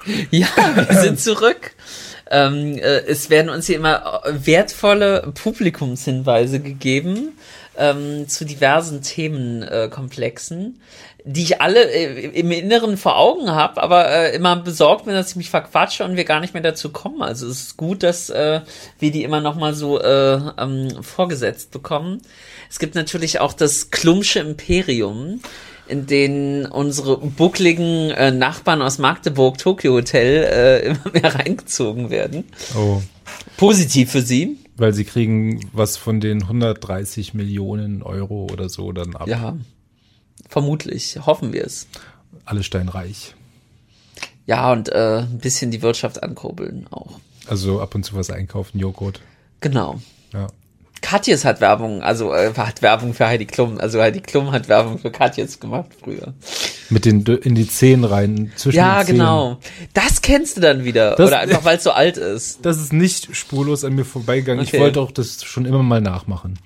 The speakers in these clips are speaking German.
Ja, wir sind zurück. Es werden uns hier immer wertvolle Publikumshinweise gegeben zu diversen Themenkomplexen, die ich alle im Inneren vor Augen habe, aber immer besorgt bin, dass ich mich verquatsche und wir gar nicht mehr dazu kommen. Also es ist gut, dass wir die immer noch mal so vorgesetzt bekommen. Es gibt natürlich auch das Klumpsche Imperium, in denen unsere buckligen Nachbarn aus Magdeburg, Tokyo Hotel, immer mehr reingezogen werden. Oh. Positiv für sie. Weil sie kriegen was von den 130 Millionen Euro oder so dann ab. Ja, vermutlich. Hoffen wir es. Alle steinreich. Ja, und ein bisschen die Wirtschaft ankurbeln auch. Also ab und zu was einkaufen, Joghurt. Genau. Ja. Katjes hat Werbung, also hat Werbung für Heidi Klum. Also Heidi Klum hat Werbung für Katjes gemacht früher. Mit den in die Zehen rein, zwischen ja, den Zehen. Genau. Das kennst du dann wieder. Das, oder einfach, weil es so alt ist. Das ist nicht spurlos an mir vorbeigegangen. Okay. Ich wollte auch das schon immer mal nachmachen.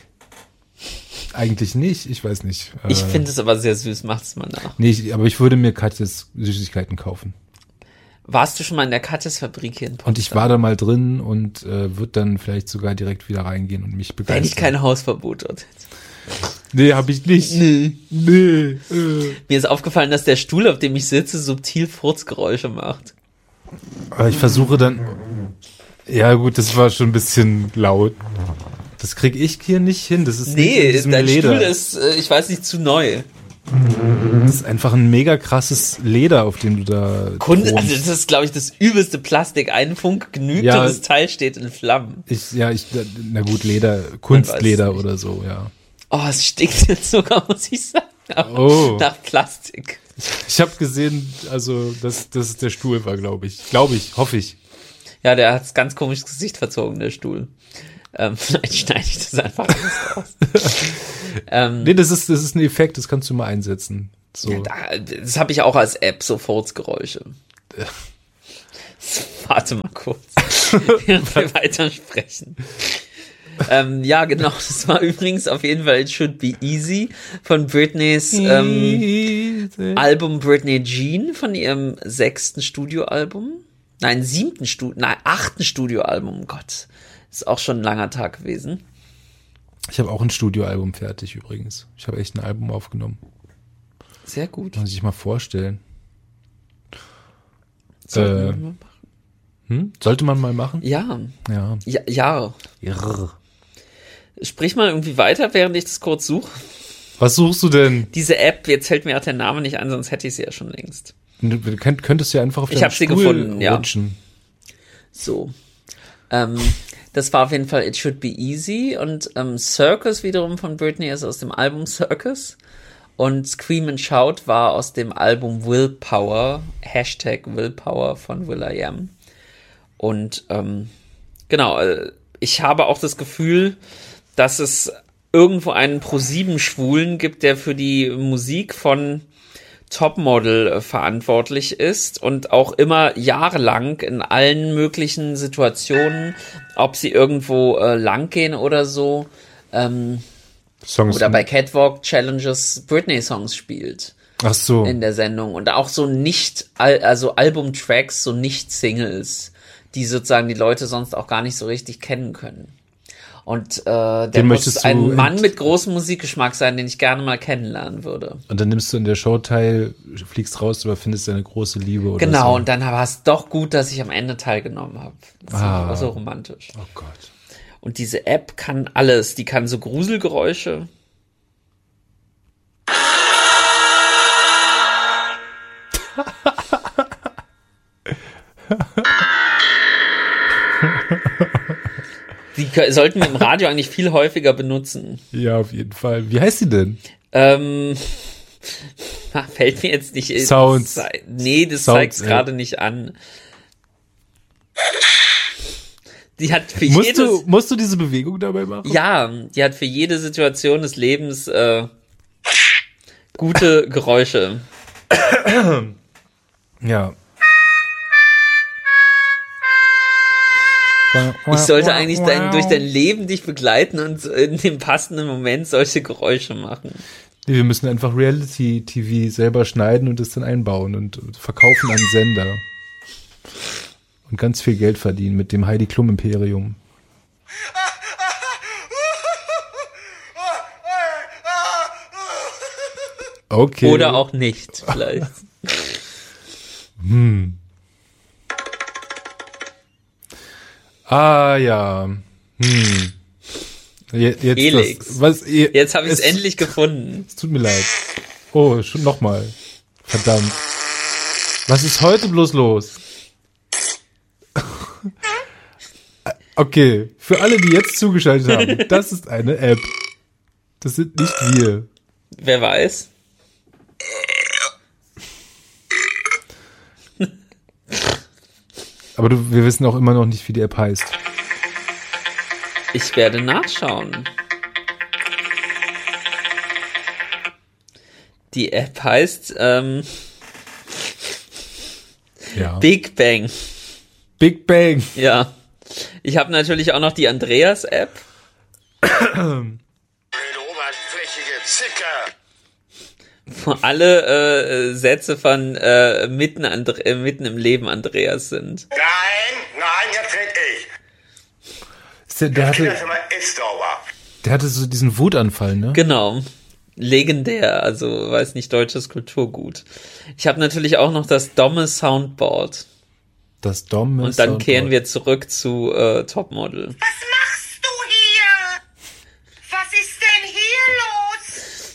Eigentlich nicht, ich weiß nicht. Ich finde es aber sehr süß, mach es mal nach. Nee, aber ich würde mir Katjes Süßigkeiten kaufen. Warst du schon mal in der Katjes-Fabrik hier in Potsdam? Und ich war da mal drin und würde dann vielleicht sogar direkt wieder reingehen und mich begeistern. Wenn ich kein Hausverbot dort hätte. Nee, hab ich nicht. Nee. Nee. Mir ist aufgefallen, dass der Stuhl, auf dem ich sitze, subtil Furzgeräusche macht. Aber ich versuche dann... Ja gut, das war schon ein bisschen laut. Das krieg ich hier nicht hin. Das ist nicht in diesem dein Leder. Stuhl ist, ich weiß nicht, zu neu. Das ist einfach ein mega krasses Leder, auf dem du da Also das ist, glaube ich, das übelste Plastik. Ein Funk genügt und das Teil steht in Flammen. Na gut, Leder, Kunstleder oder so, ja. Oh, es stinkt jetzt sogar, muss ich sagen. Nach Plastik. Ich habe gesehen, also, dass das der Stuhl war, glaube ich. Hoffe ich. Ja, der hat ganz komisches Gesicht verzogen, der Stuhl. Vielleicht schneide ich das einfach alles raus. Nee, das ist ein Effekt, das kannst du mal einsetzen. So. Ja, das habe ich auch als App, so Furzgeräusche. Warte mal kurz, während wir weitersprechen. Ja, genau, das war übrigens auf jeden Fall It Should Be Easy von Britneys Album Britney Jean, von ihrem 6. Studioalbum. Nein, 8. Studioalbum, Gott. Ist auch schon ein langer Tag gewesen. Ich habe auch ein Studioalbum fertig übrigens. Ich habe echt ein Album aufgenommen. Sehr gut. Muss ich mal vorstellen. Sollte man mal machen? Ja. Ja. Sprich mal irgendwie weiter, während ich das kurz suche. Was suchst du denn? Diese App, jetzt fällt mir auch der Name nicht an, sonst hätte ich sie ja schon längst. Du könntest ja einfach auf Ich habe sie gefunden, rutschen. Ja. So. Das war auf jeden Fall It Should Be Easy und Circus wiederum von Britney ist aus dem Album Circus und Scream and Shout war aus dem Album Willpower, #Willpower von will.i.am. Und genau, ich habe auch das Gefühl, dass es irgendwo einen Pro7-Schwulen gibt, der für die Musik von Topmodel verantwortlich ist und auch immer jahrelang in allen möglichen Situationen, ob sie irgendwo lang gehen oder so, Songs oder bei Catwalk Challenges Britney-Songs spielt. Ach so. In der Sendung. Und auch so also Albumtracks, so Nicht-Singles, die sozusagen die Leute sonst auch gar nicht so richtig kennen können. Und der muss ein Mann mit großem Musikgeschmack sein, den ich gerne mal kennenlernen würde. Und dann nimmst du in der Show teil, fliegst raus, aber findest deine große Liebe oder genau, so. und dann war es doch gut, dass ich am Ende teilgenommen habe. Das war so romantisch. Oh Gott. Und diese App kann alles. Die kann so Gruselgeräusche. Die sollten wir im Radio eigentlich viel häufiger benutzen. Ja, auf jeden Fall. Wie heißt sie denn? Fällt mir jetzt nicht in. Sounds. Nee, das zeigt es gerade nicht an. Die hat für musst du diese Bewegung dabei machen? Ja, die hat für jede Situation des Lebens gute Geräusche. Ja. Ich sollte eigentlich durch dein Leben dich begleiten und in dem passenden Moment solche Geräusche machen. Nee, wir müssen einfach Reality-TV selber schneiden und das dann einbauen und verkaufen an Sender. und ganz viel Geld verdienen mit dem Heidi Klum Imperium. Okay. Oder auch nicht, vielleicht. Ah, ja. Jetzt Felix. Jetzt habe ich es endlich gefunden. Es tut mir leid. Oh, schon nochmal. Verdammt. Was ist heute bloß los? Okay, für alle, die jetzt zugeschaltet haben, das ist eine App. Das sind nicht wir. Wer weiß? Aber wir wissen auch immer noch nicht, wie die App heißt. Ich werde nachschauen. Die App heißt Big Bang. Big Bang. Ja. Ich habe natürlich auch noch die Andreas-App. Oberflächige Zicker. Alle Sätze von mitten im Leben Andreas sind. Nein, jetzt red ich. Der hatte so diesen Wutanfall, ne? Genau. Legendär, also weiß nicht, deutsches Kulturgut. Ich habe natürlich auch noch das dumme Soundboard. Das dumme Und dann kehren wir zurück zu Topmodel. Was machst du hier? Was ist denn hier los?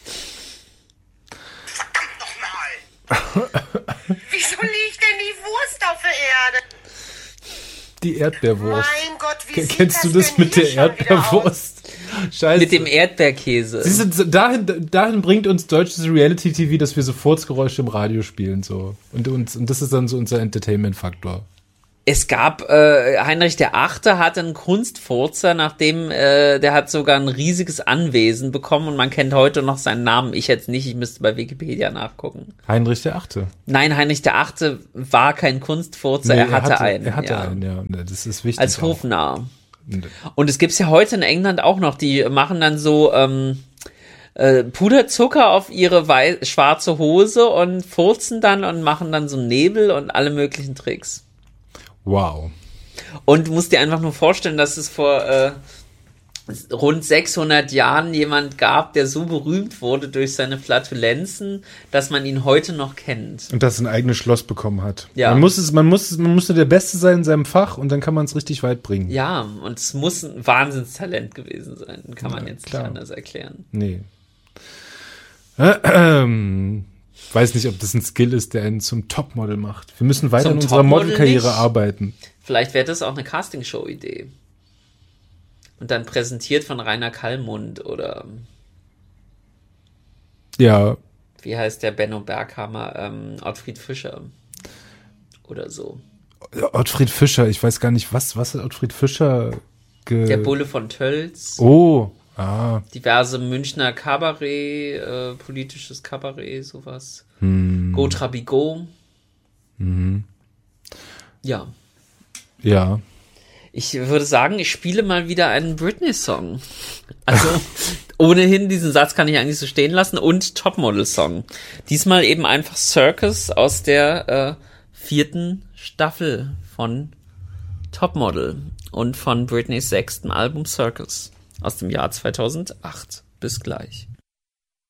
Verdammt nochmal. Wieso liegt denn die Wurst auf der Erde? Die Erdbeerwurst. Mein Gott, wie Kennst du sieht das denn mit hier der schon wieder Erdbeerwurst? Scheiße. Mit dem Erdbeerkäse. Siehst du, dahin bringt uns deutsches Reality-TV, dass wir so Furzgeräusche im Radio spielen, so. Und das ist dann so unser Entertainment-Faktor. Es gab, Heinrich der Achte hatte einen Kunstfurzer, nachdem, der hat sogar ein riesiges Anwesen bekommen und man kennt heute noch seinen Namen. Ich jetzt nicht, ich müsste bei Wikipedia nachgucken. Heinrich der Achte. Nein, Heinrich der Achte war kein Kunstfurzer, er hatte einen. Er hatte einen, ja. Das ist wichtig. Als Hofnarr. Und es gibt's ja heute in England auch noch, die machen dann so, Puderzucker auf ihre schwarze Hose und furzen dann und machen dann so Nebel und alle möglichen Tricks. Wow. Und du musst dir einfach nur vorstellen, dass es vor rund 600 Jahren jemand gab, der so berühmt wurde durch seine Flatulenzen, dass man ihn heute noch kennt. Und das ein eigenes Schloss bekommen hat. Ja. Man muss nur der Beste sein in seinem Fach und dann kann man es richtig weit bringen. Ja, und es muss ein Wahnsinnstalent gewesen sein. Kann man jetzt klar. nicht anders erklären. Nee. Weiß nicht, ob das ein Skill ist, der einen zum Topmodel macht. Wir müssen weiter in unserer Modelkarriere arbeiten. Vielleicht wäre das auch eine Castingshow-Idee. Und dann präsentiert von Rainer Kallmund oder Ja. wie heißt der Benno Berghammer? Ottfried Fischer oder so. Ottfried Fischer, ich weiß gar nicht, was hat Ottfried Fischer Der Bulle von Tölz. Oh, ah. Diverse Münchner Kabarett, politisches Kabarett, sowas. Gautra Bigot. Ja. Ja. Ich würde sagen, ich spiele mal wieder einen Britney-Song. Also, ohnehin, diesen Satz kann ich eigentlich so stehen lassen. Und Topmodel-Song. Diesmal eben einfach Circus aus der 4. Staffel von Topmodel und von Britneys 6. Album Circus aus dem Jahr 2008. Bis gleich.